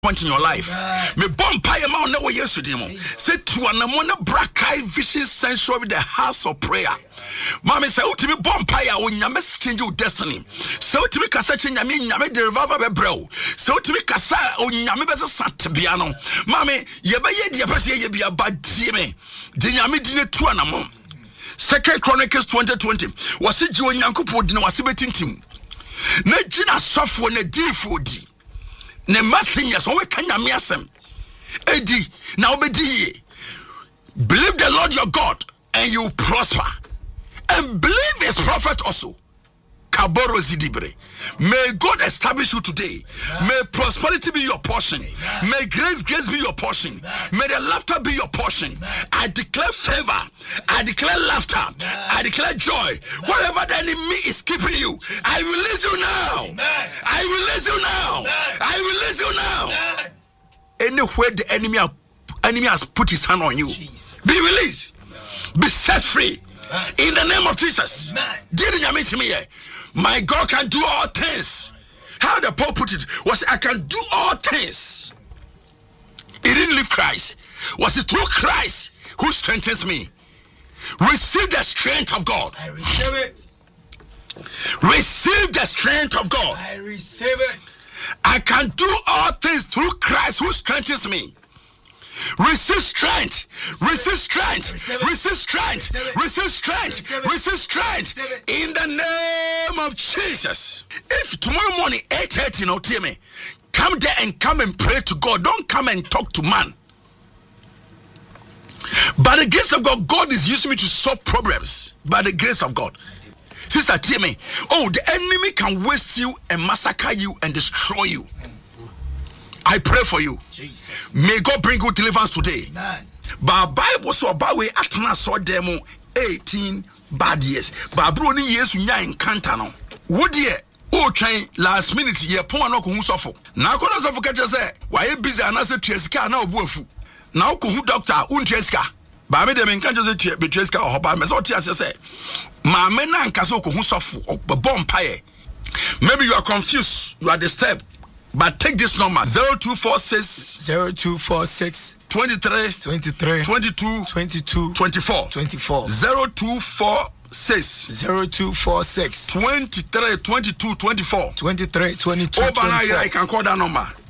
point in your life. Me bomb pie amount no way yesterday. Say to anamona Brakai Vision Sanctuary, the house of prayer. Mama say ultimate bomb pie when you change your destiny. So to me kasa change nyame the revival bro. So to me kasa on nyame besa santibiano. Mama ye ba ye dia pese ye bia ba die me. De nyame dine tu anamon. 2 Chronicles 20:20. Was it you Nyankopon dine wase betintim. Na gina sofo na difo di. Ne messengers on we kanya me asem edi na obedi ye. Believe the Lord your God and you prosper, and believe his prophet also. Kaboro zidibre. May God establish you today. May prosperity be your portion. May grace be your portion. May the laughter be your portion. I declare favor. I declare laughter. I declare joy. Wherever the enemy is keeping you, I release you now. I release you now. I release you now. Anywhere the enemy has put his hand on you, be released. Be set free. In the name of Jesus. Didn't you mean to me? My God can do all things. How the Pope put it was, I can do all things. He didn't leave Christ. Was it through Christ who strengthens me? Receive the strength of God. I receive it. Receive the strength of God. I receive it. I can do all things through Christ who strengthens me. Receive strength. Receive strength. Receive strength. Receive strength. Receive strength. In the name of Jesus. If tomorrow morning 8:30, no tell me, come there and come and pray to God. Don't come and talk to man. By the grace of God, God is using me to solve problems. By the grace of God. Sister, tell me, the enemy can waste you and massacre you and destroy you. I pray for you. Jesus. May God bring you deliverance today. Amen. But Bible so about we atna so demo 18 bad years. But bro ni yesu nya encounter no. Wo de o twen last minute ye pon na ko hu sofo. Na ko na sofo ka say why busy anase tuasika na obu afu. Na ko hu doctor untuasika. Ba me de me kan say tuasika ohoba me so tiase say ma me na nkase ko hu sofo bomb paye. Maybe you are confused, you are disturbed. But take this number 0246 23 22 24 0246 23 22 24. Oh, but I can call that number